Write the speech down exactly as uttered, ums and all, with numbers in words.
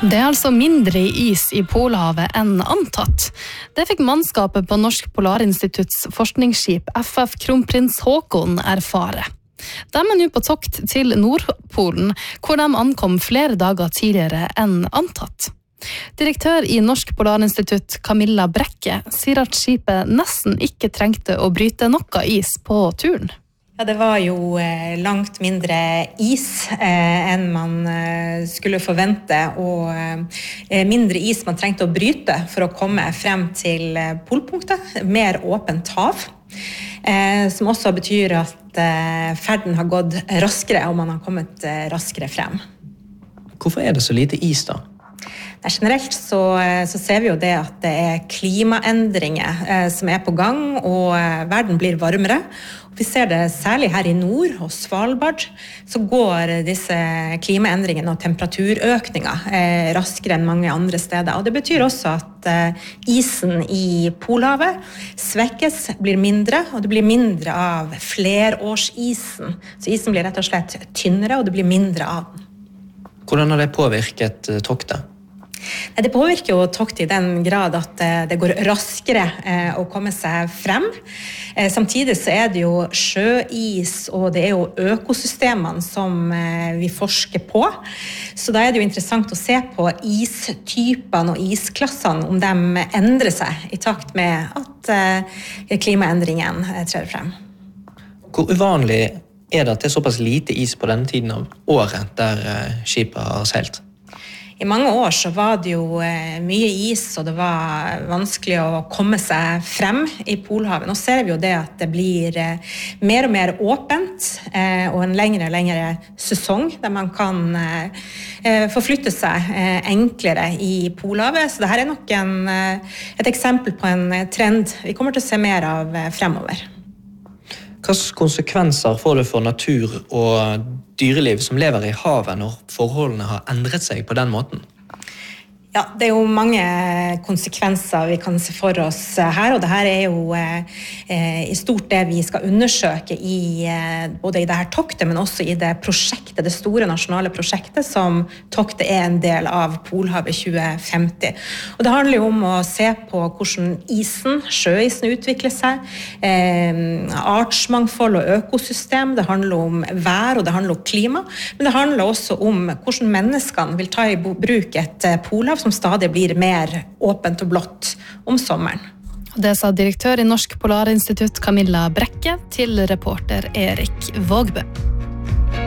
Det er altså mindre is i Polhavet enn antatt. Det fikk mannskapet på Norsk Polarinstitutts forskningsskip F F Kronprins Haakon erfare. De er nå på tokt til Nordpolen, hvor de ankom flere dager tidligere enn antatt. Direktør i Norsk Polarinstitutt Camilla Brekke sier at skipet nesten ikke trengte å bryte noe is på turen. Ja, det var jo eh, langt mindre is eh, enn man eh, skulle forvente, og eh, mindre is man trengte å bryte for å komme frem til eh, polpunktet. Mer åpent hav, eh, som også betyr at eh, ferden har gått raskere, og man har kommet eh, raskere frem. Hvorfor er det så lite is da? Generelt så, så ser vi jo det at det er klimaendringer eh, som er på gang, og eh, verden blir varmere. Vi ser det særlig her i nord og Svalbard, så går disse klimaendringene og temperaturøkninger eh, raskere enn mange andre steder. Og det betyr også at eh, isen i Polhavet svekkes, blir mindre, og det blir mindre av flerårsisen. Så isen blir rett og slett tynnere, og det blir mindre av den. Hvordan har det påvirket eh, toktet? Det påvirker jo toktet i den grad at det går raskere å komme seg frem. Samtidig så er det jo sjøis, og det er jo økosystemene som vi forsker på. Så da er det jo interessant å se på istypene og isklassene, om de endrer seg i takt med at klimaendringen trer frem. Hvor uvanlig er det at det er såpass lite is på denne tiden av året der skipet har seilt? I mange år så var det jo eh, mye is, og det var vanskelig å komme seg frem i Polhavet. Nå ser vi jo det at det blir eh, mer og mer åpent, eh, og en lengre og lengre sesong, der man kan eh, forflytte seg eh, enklere i Polhavet. Så dette er nok en, eh, et eksempel på en trend vi kommer til å se mer av eh, fremover. Hvilke konsekvenser får det for natur og dyreliv som lever i havet når forholdene har endret seg på den måten? Ja, det er jo mange konsekvenser vi kan se for oss her, og det her er jo eh, i stort det vi skal undersøke i, eh, både i det her toktet, men også i det prosjektet, det store nasjonale prosjektet som toktet er en del av Polhavet tjue femti. Og det handler jo om å se på hvordan isen, sjøisen utvikler seg, eh, artsmangfold og økosystem, det handler om vær og det handler om klima, men det handler også om hvordan menneskene vil ta i bruk et polhav som stadig blir mer åpent og blått om sommeren. Det sa direktør i Norsk Polarinstitutt Camilla Brekke til reporter Erik Vågbø.